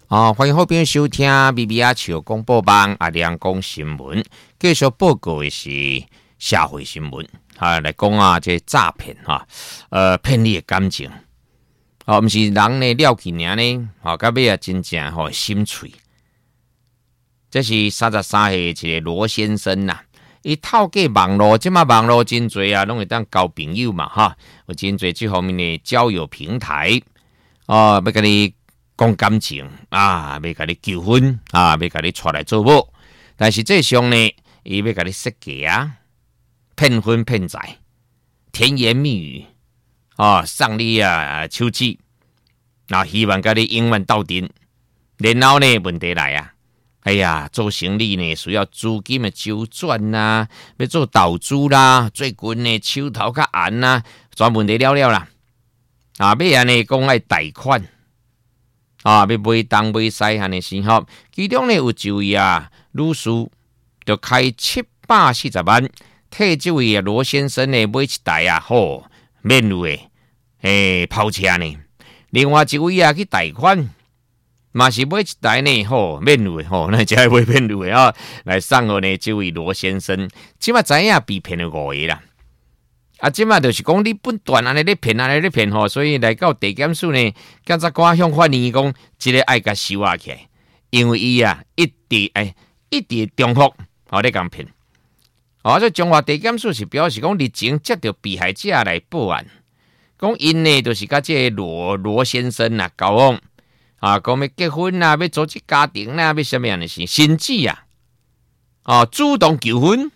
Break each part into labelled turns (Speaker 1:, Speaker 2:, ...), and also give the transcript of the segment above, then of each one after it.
Speaker 1: 欢迎好朋友收听 BBR 潮广播网阿亮讲新闻，继续报告的是社会新闻来讲这诈骗骗你的感情，不是人呢了去尔呢，到尾真正心碎。这是33岁一个罗先生呐，伊透过网络，即马网络真多拢会当交朋友嘛有真多这方面的交友平台要甲你讲感情要甲你求婚要甲你带来做某，但是这上呢，伊要甲你设计骗婚骗财，甜言蜜语送你手机，希望甲你永远斗阵，然后呢问题来做生意呢需要资金的周转要做投资啦，最近呢手头较红全问题了啦要安尼讲爱贷款要买东买西安尼时其中呢有一位女士就开740万替这位罗先生呢买一台免费的跑车呢，另外一位去贷款嘛是买一台呢免费那才会买免费来送互呢这位罗先生，即马知影被骗了5个啦。即马就是讲你不断安尼咧骗所以来到地检署呢，检察官向法院讲，这个爱甲收起来，因为伊一直重复咧讲骗。这中华地检署是表示讲，日前接到被害者来报案，讲因呢就是甲这个罗先生交往讲要结婚要组织家庭要什么样的事，甚至主动求婚。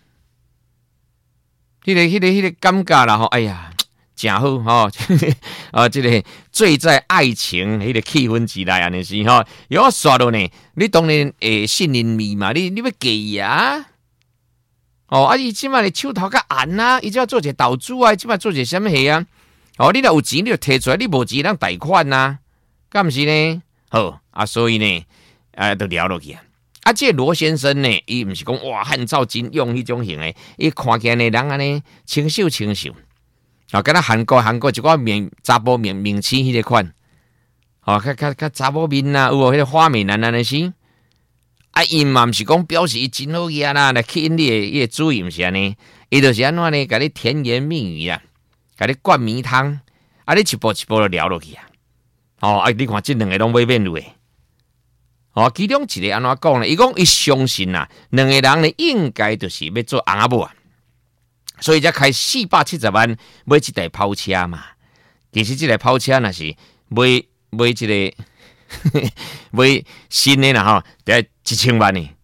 Speaker 1: 迄个感觉啦哎呀，真好这个醉在爱情迄个气氛之内安尼是有刷到呢，你当然信任你嘛，你要给伊伊即摆咧手头较红伊就要做一个投资即摆做一个什么事你若有钱你就摕出来，你无钱咱贷款敢毋是呢？好所以呢就聊落去这个罗先生呢，伊毋是讲汉照金用迄种型的，伊看起来呢人安尼清秀，敢若韩国一寡查甫明星迄个款较查甫面有无迄个花美男安尼是伊嘛毋是讲表示伊真好嘢啦，来吸引你的注意，毋是安尼，伊就是安怎呢？甲你甜言蜜语甲你灌迷汤你一步一步就聊落去你看这两个拢买免费其中一个安怎讲呢？伊讲伊相信两个人呢应该就是要做翁仔某所以才开470万买一台跑车嘛。其实这台跑车若是买这个买新的啦得1000万呢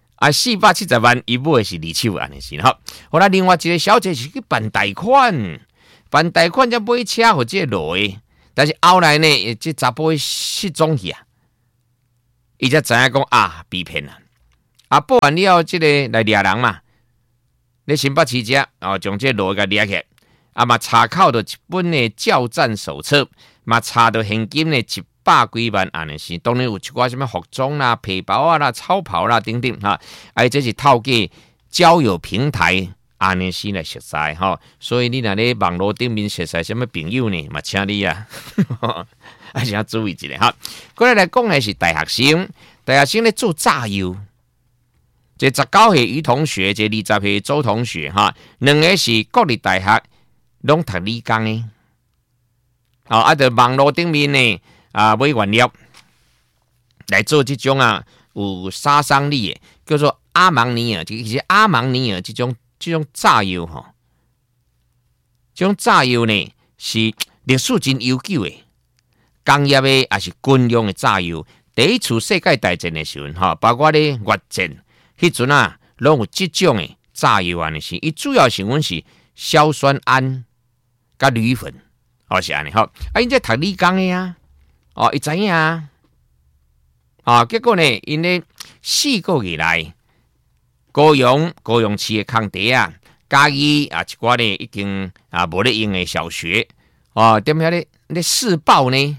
Speaker 1: 470万伊买的是2手安尼是好啦，另外一个小姐是去办贷款才买车或者落的，但是后来呢这查甫失踪去伊才知影讲被骗报完了这个来抓人嘛，咧新北市者将这路给抓起嘛查扣到一本的教战手册，嘛查到现金呢100几万安尼是，当然有一寡什么服装啦、皮包啦、超跑啦等等这是透过交友平台安尼是来熟悉所以你若咧网络顶面熟悉什么朋友呢，嘛请你还是要注意一下过来讲的是大学生咧做炸药，这19岁于同学，这20岁周同学两个是国立大学拢读理工的在网络顶面呢买原料来做这种有杀伤力的叫做阿芒尼尔，其实阿芒尼尔这种炸药这种炸药呢是历史真悠久的工业的也是军用的炸药。第一次世界大战的时候包括咧越战迄阵拢有这种的炸药安尼是，伊主要成分是硝酸铵甲铝粉是安尼因这读理工的伊知影结果呢因咧4个月来高雄市的空地嘉义一寡呢已经无咧用的小学踮遐咧试爆呢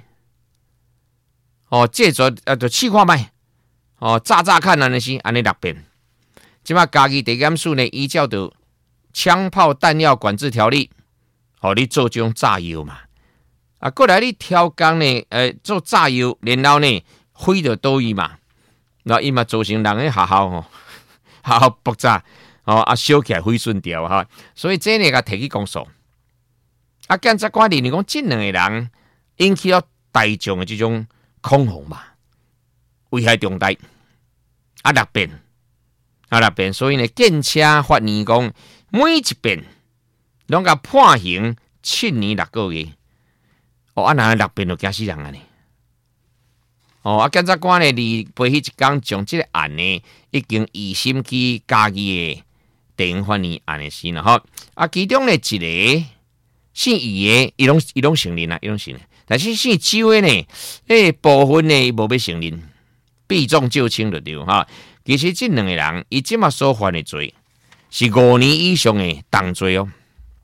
Speaker 1: 借着就试看卖炸看安尼是安尼6遍。即马嘉义地检署呢依照着枪炮弹药管制条例你做这种炸药嘛过来你挑工呢做炸药，然后呢飞到倒伊嘛，然后伊嘛造成人的学校学校爆炸烧起来飞顺掉哈，所以这个甲提起公诉。检察官认为讲，这两个人引起了大众的这种恐慌嘛，危害重大，六遍，所以呢，检察法院讲，每一遍拢甲判刑7年6个月。那6遍就惊死人啊呢！检察官呢，离背迄一天将这个案呢，已经移审去嘉义的地方法院案的时呢，其中呢一个姓余的，伊拢承认啦，但是姓周的呢，部分呢无要承认，避重就轻就对哈。其实这两个人，伊即马所犯的罪是5年以上的重罪哦。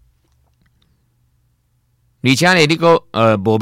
Speaker 1: 而且呢，你个无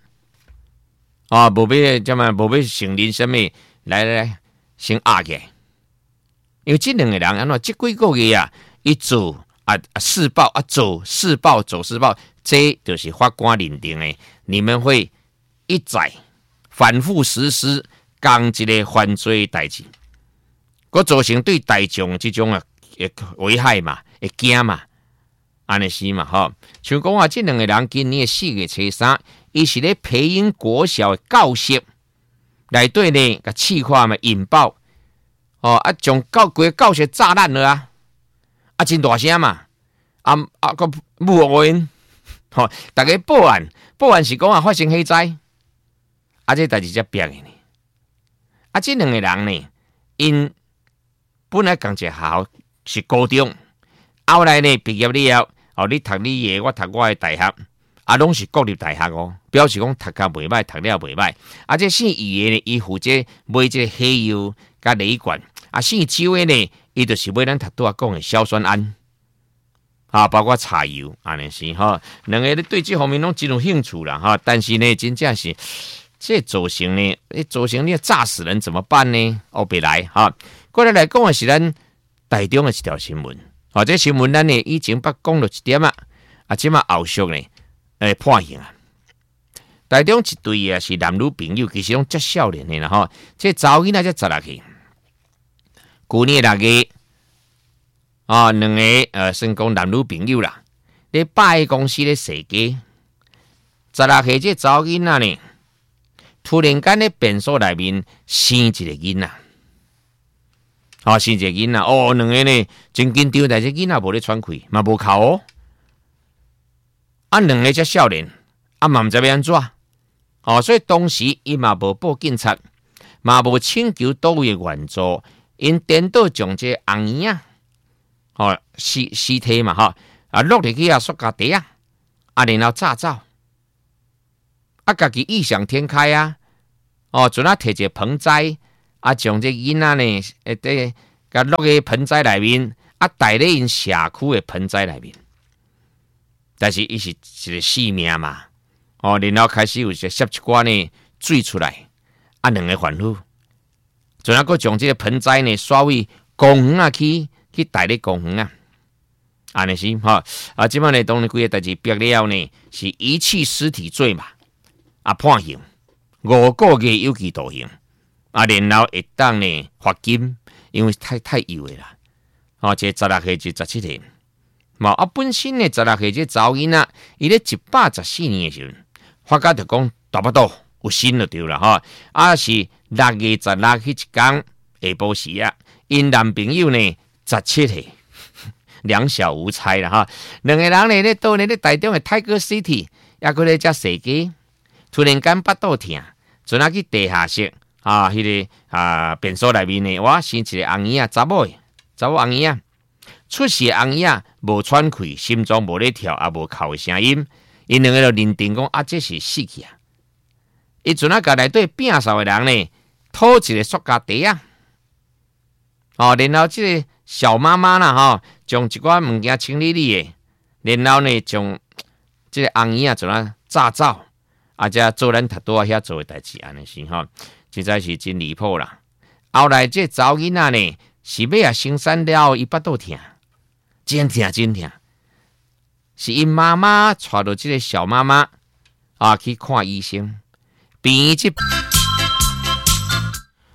Speaker 1: 要承认什么？来，先压起来。因为这两个人安怎这几个月啊，一做施暴走施暴，这就是法官认定的，你们会一再反复实施同一个犯罪代志，佮造成对大众这种危害嘛，会惊嘛。安尼是嘛像讲这两个人今年4月初3，伊是咧培英国小的教室内底呢，甲试看嘛引爆，将规个教室炸烂了真大声嘛，个无因，大家报案是讲发生火灾，这代志才变的呢。这两个人呢，因本来同一个学校是高中，后来呢毕业了。你读你的，我读我的大学，拢是国立大学表示讲读甲袂歹，读了袂歹。这姓余的呢，伊负责买这个黑油甲雷管。姓周的呢，伊就是买咱拄仔讲的硝酸铵，包括柴油，安尼是两个对这方面拢真有兴趣啦但是呢，真正是这造成你炸死人怎么办呢？别来过来讲的是咱台中的一条新闻。这新闻咱呢以前捌讲了一点即马后续呢判刑台中一对是男女朋友，其实拢足少年的啦这查某囡仔才16岁，去年6月两个算讲男女朋友啦，咧百货公司咧踅街，16岁这查某囡仔呢，突然间咧便所内面生一个囡仔。生一个囡仔两个呢真紧张，但是囡仔无咧喘气，嘛无哭两个才少年，嘛毋知要安怎所以当时伊嘛无报警察，嘛无请求倒位的援助，因颠倒将这红衣尸体嘛落入去塑胶袋然后炸走家己异想天开阵摕一个盆栽。将这囡仔呢，甲落去盆栽内面，带咧因社区的盆栽内面。但是伊是一个性命嘛，然后开始有摄一寡呢水出来，两个反复，仲还将这个盆栽呢刷位公园去带咧公园安尼是即摆呢当然规个代志逼了呢，是遗弃尸体罪嘛，判刑5个月有期徒刑。然后会当呢罚金，因为太幼的啦。这16岁至17岁，本身呢16岁这查某囡仔，伊咧114年的时候，法家就讲大巴肚有心就对了是6月16迄一天下晡时因男朋友呢17岁，两小无猜啦两个人呢咧到咧台中的 Tiger City， 也过咧遮踅街，突然间巴肚痛，阵去地下室。迄个便所内面呢，生一个红衣查某红衣出事红衣无喘气，心脏无咧跳，无哭的声音，因两个就认定讲这是死去伊阵甲内底摒扫的人呢，拖一个塑胶袋然后这个小妈妈啦将一寡物件清理理的，然后呢将这个红衣阵炸走，才做咱拄仔遐做的代志安尼是实在是真离谱啦！后来这查某囡仔呢，是要生产了，伊巴肚痛，真痛，是因妈妈带着这个小妈妈去看医生，病这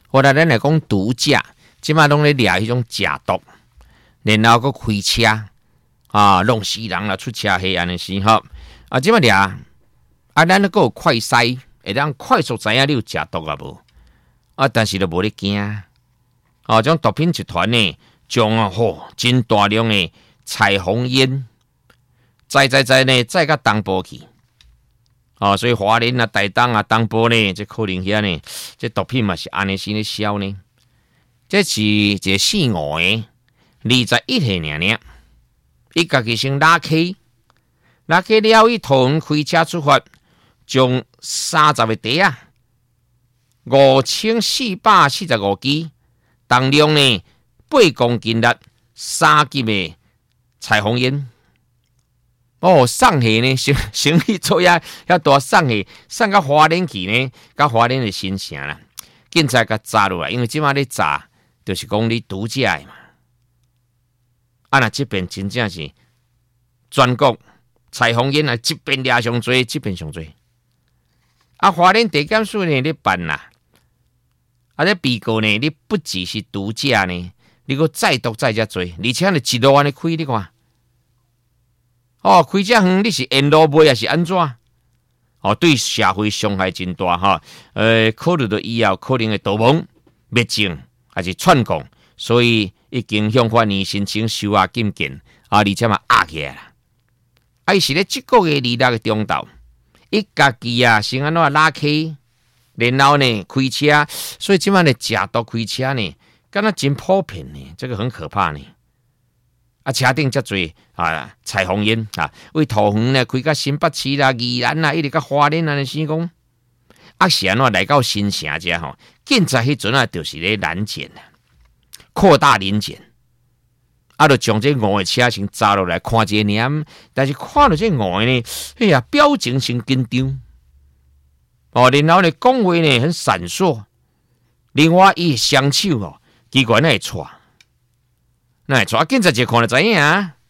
Speaker 1: 或者咱来讲毒驾，即马拢咧掠迄种假毒，然后佫开车啊，弄死人啦，出车祸安尼时吼啊，即马掠啊，咱佫有快筛，会当快速知影你有食毒啊无啊，但是都无咧惊啊，种毒品集团呢，将真大量的彩虹烟载呢，载到东部去。所以华联啊、台东啊、东部呢，这可能遐呢，这毒品嘛是安尼先咧销呢。这是一个姓吴的，21岁尔，伊家己先拉客了，伊同开车出发，将30个袋啊，5445支，重量呢8公斤的3级的彩虹烟。送去呢，生意做遐大送去，送到花莲去呢，到花莲的新城啦，警察甲抓落来，因为即马咧查，就是讲你毒驾的嘛。那这边真正是全国彩虹烟啊，这边掠上多，这边上多。花莲地检署呢咧办啦，这被告呢，你不只是毒驾呢，你个再毒再加多，而且你一路安尼开，你看。开遮远你是沿路卖还是安怎？对社会伤害真大哈。考虑到以后可能会逃亡、灭证还是串供，所以已经向法院申请收押禁见而且嘛压起来啦。伊是咧这个月26的中昼，伊家己先安怎拉客，然后呢开车，所以即摆呢假毒开车呢，敢若真普遍呢，这个很可怕呢。车顶遮多彩虹烟为桃园呢开到新北市啦、宜兰啦，一直到花莲安尼先讲。是安怎来到新城遮吼？警察迄阵就是咧拦检扩大临检，就将这5个车先抓落来看一下，但是看到这5个呢，哎呀，表情真紧张然后呢讲话呢很闪烁，另外伊双手奇怪那会错。那抓警察一看就知影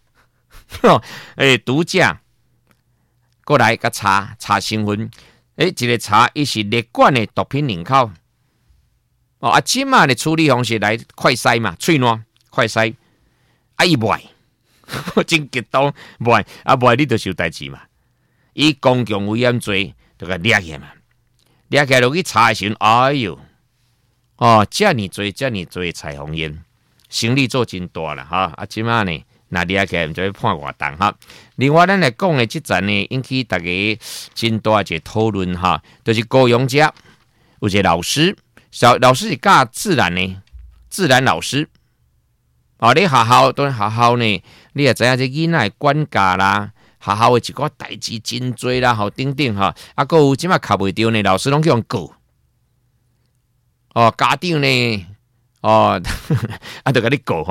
Speaker 1: 毒驾过来甲查身份，一个查伊是列管的毒品人口。即马的处理方式来快筛嘛，喙烂快筛，伊卖，真激动卖，卖你就受代志嘛。伊公共危险罪就甲掠起嘛，掠起落去查的时候，哎呦，遮尔多彩虹烟。生意做真大啦即马呢，那掠起来就要判偌重哈。另外，咱来讲的这站呢，引起大家真大一个讨论就是高雄遮有一个老师，老师是教自然呢，自然老师你学校呢，你也知影这囡仔管教啦，学校的一个代志真多啦，等等还有即马卡袂着呢，老师拢叫人告家长呢。就甲你告